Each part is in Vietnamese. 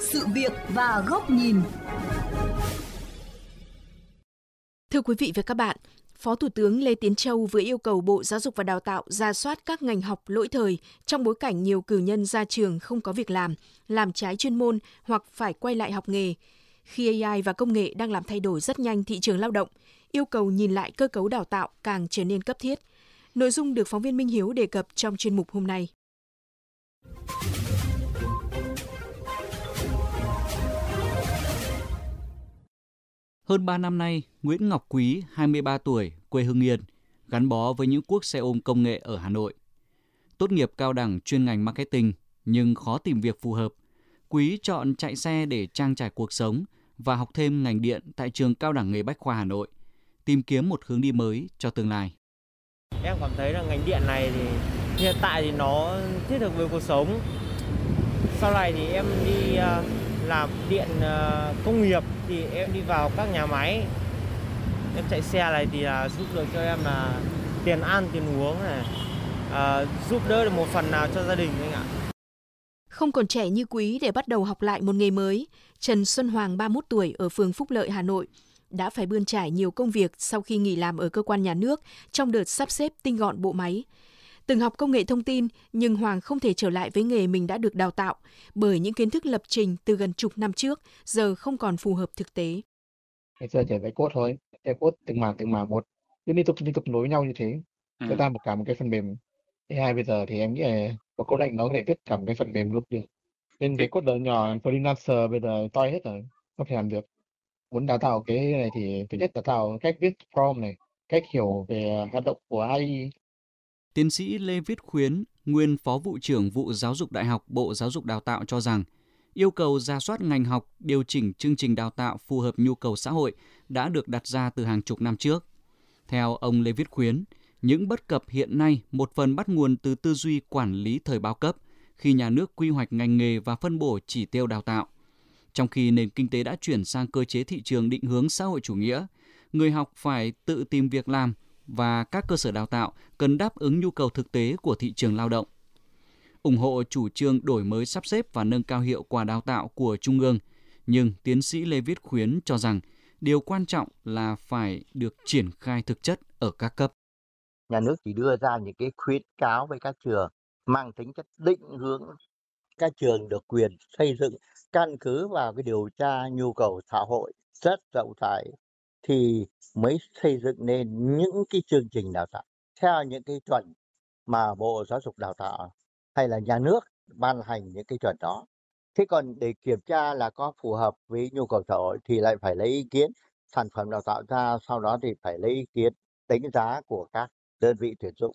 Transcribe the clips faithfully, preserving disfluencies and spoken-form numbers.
sự việc và góc nhìn. Thưa quý vị và các bạn, Phó Thủ tướng Lê Tiến Châu vừa yêu cầu Bộ Giáo dục và Đào tạo rà soát các ngành học lỗi thời trong bối cảnh nhiều cử nhân ra trường không có việc làm, làm trái chuyên môn hoặc phải quay lại học nghề. Khi a i và công nghệ đang làm thay đổi rất nhanh thị trường lao động, yêu cầu nhìn lại cơ cấu đào tạo càng trở nên cấp thiết. Nội dung được phóng viên Minh Hiếu đề cập trong chuyên mục hôm nay. Hơn ba năm nay, Nguyễn Ngọc Quý, hai mươi ba tuổi, quê Hưng Yên, gắn bó với những cuốc xe ôm công nghệ ở Hà Nội. Tốt nghiệp cao đẳng chuyên ngành marketing nhưng khó tìm việc phù hợp. Quý chọn chạy xe để trang trải cuộc sống và học thêm ngành điện tại trường Cao đẳng nghề Bách khoa Hà Nội, tìm kiếm một hướng đi mới cho tương lai. Em cảm thấy là ngành điện này thì hiện tại thì nó thiết thực với cuộc sống. Sau này thì em đi uh, làm điện uh, công nghiệp thì em đi vào các nhà máy. Em chạy xe này thì uh, giúp được cho em là tiền ăn, tiền uống này, uh, giúp đỡ được một phần nào cho gia đình anh ạ. Không còn trẻ như Quý để bắt đầu học lại một nghề mới, Trần Xuân Hoàng, ba mươi mốt tuổi, ở phường Phúc Lợi, Hà Nội, đã phải bươn trải nhiều công việc sau khi nghỉ làm ở cơ quan nhà nước trong đợt sắp xếp tinh gọn bộ máy. Từng học công nghệ thông tin, nhưng Hoàng không thể trở lại với nghề mình đã được đào tạo, bởi những kiến thức lập trình từ gần chục năm trước giờ không còn phù hợp thực tế. Ngày xưa chỉ vẽ code thôi, vẽ code từng mảng từng mảng một, cứ liên tục liên tục nối với nhau như thế, cho ta một cả một cái phần mềm. a i bây giờ thì em nghĩ là có code anh nó có thể viết cả một cái phần mềm luôn được. Nên cái code lớn nhỏ freelancer bây giờ to hết rồi, không thể làm được. Muốn đào tạo cái này thì thứ nhất đào tạo cách viết prompt này, cách hiểu về hoạt động của a i. Tiến sĩ Lê Viết Khuyến, nguyên Phó Vụ trưởng Vụ Giáo dục Đại học Bộ Giáo dục Đào tạo cho rằng, yêu cầu rà soát ngành học, điều chỉnh chương trình đào tạo phù hợp nhu cầu xã hội đã được đặt ra từ hàng chục năm trước. Theo ông Lê Viết Khuyến, những bất cập hiện nay một phần bắt nguồn từ tư duy quản lý thời bao cấp khi nhà nước quy hoạch ngành nghề và phân bổ chỉ tiêu đào tạo. Trong khi nền kinh tế đã chuyển sang cơ chế thị trường định hướng xã hội chủ nghĩa, người học phải tự tìm việc làm và các cơ sở đào tạo cần đáp ứng nhu cầu thực tế của thị trường lao động. Ủng hộ chủ trương đổi mới sắp xếp và nâng cao hiệu quả đào tạo của Trung ương, nhưng tiến sĩ Lê Viết Khuyến cho rằng điều quan trọng là phải được triển khai thực chất ở các cấp. Nhà nước chỉ đưa ra những cái khuyến cáo với các trường mang tính chất định hướng. Các trường được quyền xây dựng căn cứ vào cái điều tra nhu cầu xã hội rất rộng rãi thì mới xây dựng nên những cái chương trình đào tạo theo những cái chuẩn mà Bộ Giáo dục Đào tạo hay là nhà nước ban hành những cái chuẩn đó. Thế còn để kiểm tra là có phù hợp với nhu cầu xã hội thì lại phải lấy ý kiến sản phẩm đào tạo ra, sau đó thì phải lấy ý kiến đánh giá của các đơn vị tuyển dụng.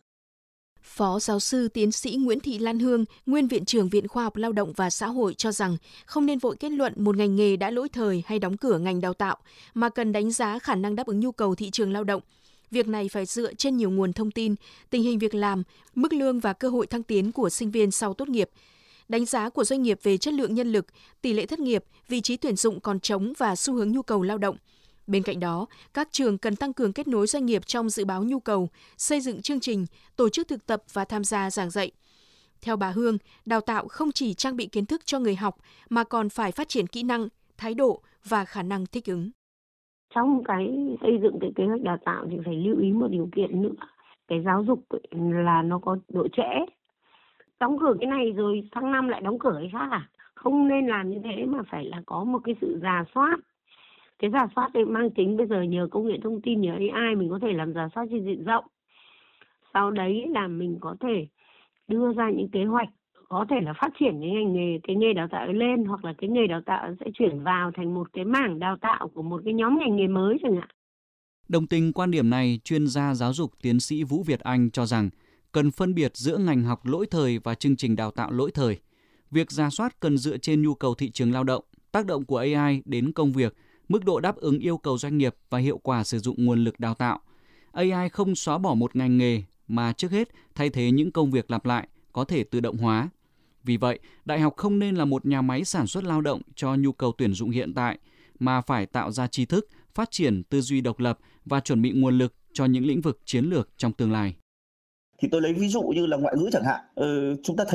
Phó giáo sư tiến sĩ Nguyễn Thị Lan Hương, nguyên Viện trưởng Viện Khoa học Lao động và Xã hội cho rằng không nên vội kết luận một ngành nghề đã lỗi thời hay đóng cửa ngành đào tạo, mà cần đánh giá khả năng đáp ứng nhu cầu thị trường lao động. Việc này phải dựa trên nhiều nguồn thông tin, tình hình việc làm, mức lương và cơ hội thăng tiến của sinh viên sau tốt nghiệp, đánh giá của doanh nghiệp về chất lượng nhân lực, tỷ lệ thất nghiệp, vị trí tuyển dụng còn trống và xu hướng nhu cầu lao động. Bên cạnh đó, các trường cần tăng cường kết nối doanh nghiệp trong dự báo nhu cầu, xây dựng chương trình, tổ chức thực tập và tham gia giảng dạy. Theo bà Hương, đào tạo không chỉ trang bị kiến thức cho người học mà còn phải phát triển kỹ năng, thái độ và khả năng thích ứng. Trong cái xây dựng cái kế hoạch đào tạo thì phải lưu ý một điều kiện nữa. Cái giáo dục là nó có độ trễ. Đóng cửa cái này rồi sang năm lại đóng cửa cái khác à? Không nên làm như thế mà phải là có một cái sự rà soát. Cái rà soát này mang tính bây giờ nhờ công nghệ thông tin, nhờ a i mình có thể làm rà soát trên diện rộng. Sau đấy là mình có thể đưa ra những kế hoạch, có thể là phát triển cái ngành nghề, cái nghề đào tạo lên, hoặc là cái nghề đào tạo sẽ chuyển vào thành một cái mảng đào tạo của một cái nhóm ngành nghề mới chẳng hạn. Đồng tình quan điểm này, chuyên gia giáo dục tiến sĩ Vũ Việt Anh cho rằng cần phân biệt giữa ngành học lỗi thời và chương trình đào tạo lỗi thời. Việc rà soát cần dựa trên nhu cầu thị trường lao động, tác động của a i đến công việc, mức độ đáp ứng yêu cầu doanh nghiệp và hiệu quả sử dụng nguồn lực đào tạo. a i không xóa bỏ một ngành nghề mà trước hết thay thế những công việc lặp lại có thể tự động hóa. Vì vậy, đại học không nên là một nhà máy sản xuất lao động cho nhu cầu tuyển dụng hiện tại, mà phải tạo ra tri thức, phát triển tư duy độc lập và chuẩn bị nguồn lực cho những lĩnh vực chiến lược trong tương lai. Thì tôi lấy ví dụ như là ngoại ngữ chẳng hạn. Ừ, chúng ta thấy